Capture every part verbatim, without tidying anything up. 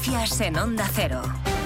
Noticias en Onda Cero.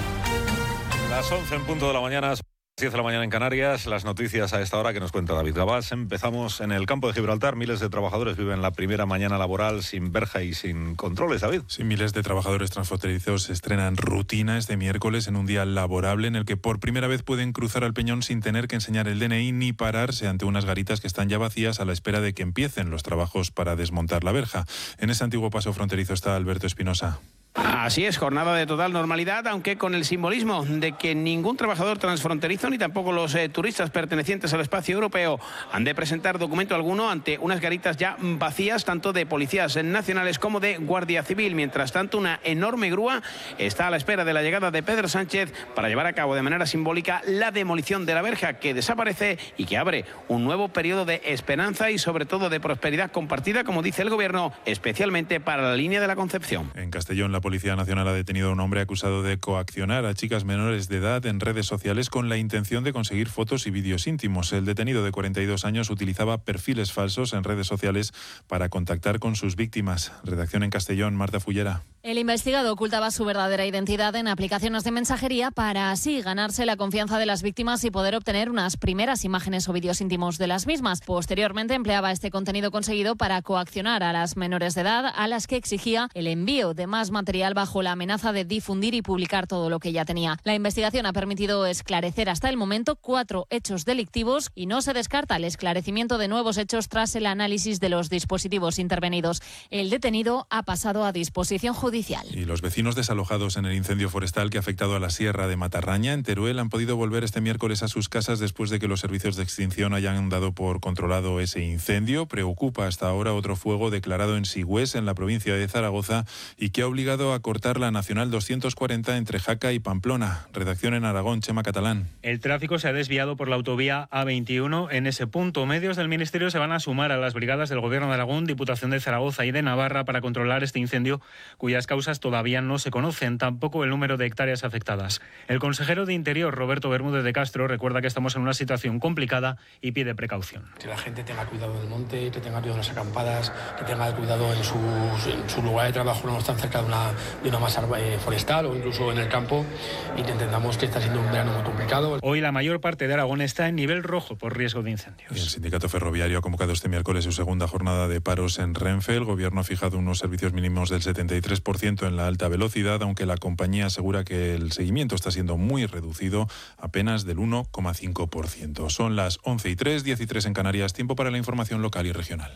Las once en punto de la mañana, diez de la mañana en Canarias, las noticias a esta hora que nos cuenta David Gabás. Empezamos en el campo de Gibraltar. Miles de trabajadores viven la primera mañana laboral sin verja y sin controles, David. Sí, miles de trabajadores transfronterizos estrenan rutina este miércoles en un día laborable en el que por primera vez pueden cruzar al Peñón sin tener que enseñar el D N I ni pararse ante unas garitas que están ya vacías a la espera de que empiecen los trabajos para desmontar la verja. En ese antiguo paso fronterizo está Alberto Espinosa. Así es, jornada de total normalidad, aunque con el simbolismo de que ningún trabajador transfronterizo ni tampoco los eh, turistas pertenecientes al espacio europeo han de presentar documento alguno ante unas garitas ya vacías, tanto de policías nacionales como de Guardia Civil. Mientras tanto, una enorme grúa está a la espera de la llegada de Pedro Sánchez para llevar a cabo de manera simbólica la demolición de la verja que desaparece y que abre un nuevo periodo de esperanza y sobre todo de prosperidad compartida, como dice el Gobierno, especialmente para la línea de la Concepción. En Castellón, la La Policía Nacional ha detenido a un hombre acusado de coaccionar a chicas menores de edad en redes sociales con la intención de conseguir fotos y vídeos íntimos. El detenido de cuarenta y dos años utilizaba perfiles falsos en redes sociales para contactar con sus víctimas. Redacción en Castellón, Marta Fullera. El investigado ocultaba su verdadera identidad en aplicaciones de mensajería para así ganarse la confianza de las víctimas y poder obtener unas primeras imágenes o vídeos íntimos de las mismas. Posteriormente empleaba este contenido conseguido para coaccionar a las menores de edad, a las que exigía el envío de más material bajo la amenaza de difundir y publicar todo lo que ya tenía. La investigación ha permitido esclarecer hasta el momento cuatro hechos delictivos y no se descarta el esclarecimiento de nuevos hechos tras el análisis de los dispositivos intervenidos. El detenido ha pasado a disposición judicial. Y los vecinos desalojados en el incendio forestal que ha afectado a la Sierra de Matarraña, en Teruel, han podido volver este miércoles a sus casas después de que los servicios de extinción hayan dado por controlado ese incendio. Preocupa hasta ahora otro fuego declarado en Sigüés, en la provincia de Zaragoza, y que ha obligado a cortar la Nacional doscientos cuarenta entre Jaca y Pamplona. Redacción en Aragón, Chema Catalán. El tráfico se ha desviado por la autovía A veintiuno. En ese punto, medios del Ministerio se van a sumar a las brigadas del Gobierno de Aragón, Diputación de Zaragoza y de Navarra para controlar este incendio, cuyas causas todavía no se conocen, tampoco el número de hectáreas afectadas. El consejero de Interior, Roberto Bermúdez de Castro, recuerda que estamos en una situación complicada y pide precaución. Que la gente tenga cuidado del monte, que tenga cuidado en las acampadas, que tenga cuidado en, sus, en su lugar de trabajo, no están cerca de una, de una masa forestal o incluso en el campo, y que entendamos que está siendo un verano muy complicado. Hoy la mayor parte de Aragón está en nivel rojo por riesgo de incendios. El sindicato ferroviario ha convocado este miércoles su segunda jornada de paros en Renfe. El Gobierno ha fijado unos servicios mínimos del setenta y tres por ciento en la alta velocidad, aunque la compañía asegura que el seguimiento está siendo muy reducido, apenas del uno coma cinco por ciento. Son las once y tres, diez y tres en Canarias, tiempo para la información local y regional.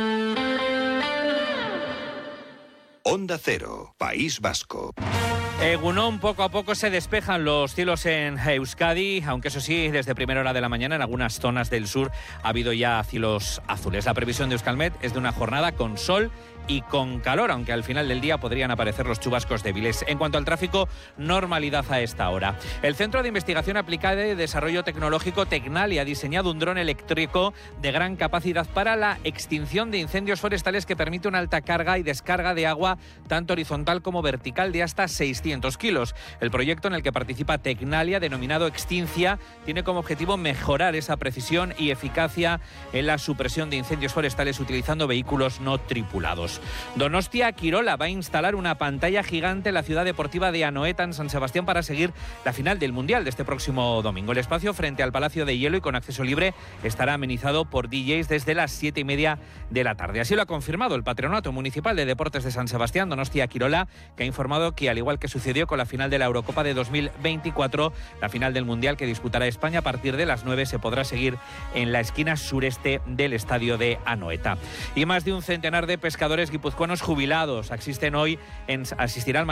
Onda Cero, País Vasco. Egunon, poco a poco se despejan los cielos en Euskadi, aunque eso sí, desde primera hora de la mañana en algunas zonas del sur ha habido ya cielos azules. La previsión de Euskalmet es de una jornada con sol y con calor, aunque al final del día podrían aparecer los chubascos débiles. En cuanto al tráfico, normalidad a esta hora. El Centro de Investigación Aplicada y Desarrollo Tecnológico Tecnalia ha diseñado un dron eléctrico de gran capacidad para la extinción de incendios forestales que permite una alta carga y descarga de agua, tanto horizontal como vertical, de hasta seiscientos kilos. El proyecto en el que participa Tecnalia, denominado Extincia, tiene como objetivo mejorar esa precisión y eficacia en la supresión de incendios forestales utilizando vehículos no tripulados. Donostia Quirola va a instalar una pantalla gigante en la ciudad deportiva de Anoeta, en San Sebastián, para seguir la final del Mundial de este próximo domingo. El espacio frente al Palacio de Hielo y con acceso libre estará amenizado por D Js desde las siete y media de la tarde. Así lo ha confirmado el Patronato Municipal de Deportes de San Sebastián, Donostia Quirola, que ha informado que, al igual que sucedió con la final de la Eurocopa de dos mil veinticuatro, la final del Mundial que disputará España a partir de las nueve se podrá seguir en la esquina sureste del estadio de Anoeta. Y más de un centenar de pescadores guipuzcoanos jubilados asisten hoy en, asistirán